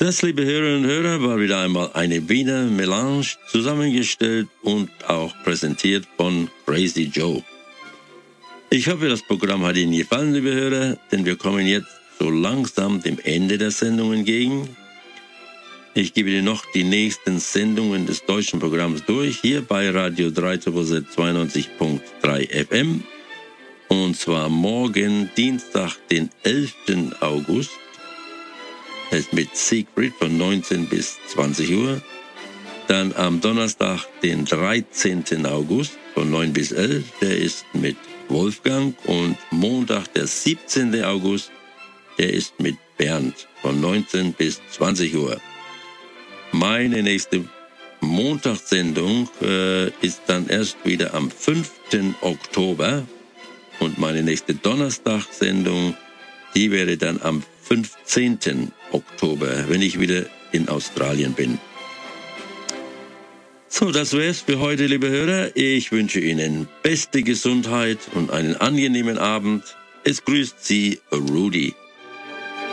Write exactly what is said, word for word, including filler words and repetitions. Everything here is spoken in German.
Das, liebe Hörerinnen und Hörer, war wieder einmal eine Wiener Melange, zusammengestellt und auch präsentiert von Crazy Joe. Ich hoffe, das Programm hat Ihnen gefallen, liebe Hörer, denn wir kommen jetzt so langsam dem Ende der Sendung entgegen. Ich gebe Ihnen noch die nächsten Sendungen des deutschen Programms durch, hier bei Radio drei zweiundneunzig Komma drei F M. Und zwar morgen, Dienstag, den elften August, mit Siegfried von neunzehn bis zwanzig Uhr. Dann am Donnerstag, den dreizehnten August, von neun bis elf, der ist mit Wolfgang. Und Montag, der siebzehnten August, der ist mit Bernd, von neunzehn bis zwanzig Uhr. Meine nächste Montagssendung äh, ist dann erst wieder am fünften Oktober und meine nächste Donnerstagssendung, die wäre dann am fünfzehnten Oktober, wenn ich wieder in Australien bin. So, das wär's für heute, liebe Hörer. Ich wünsche Ihnen beste Gesundheit und einen angenehmen Abend. Es grüßt Sie, Rudi.